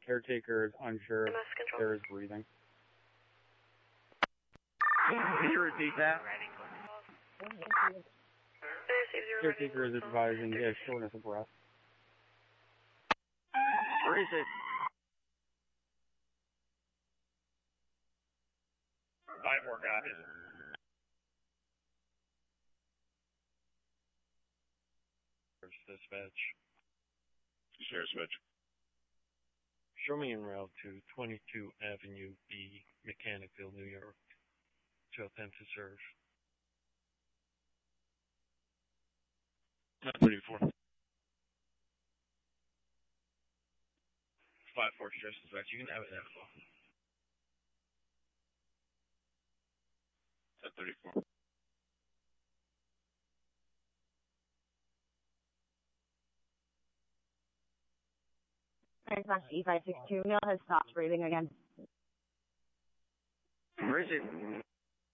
caretaker is unsure if there is breathing. Can you repeat that? Caretaker is advising he has shortness of breath. Where is it? 5-4 guys. Dispatch. Sheriff's Dispatch. Show me en route to 22 Avenue B, Mechanicville, New York, to attempt to serve. 34. 5-4 Sheriff's Dispatch. You can have it now. 34. E562, Neil has stopped breathing again. Where is it?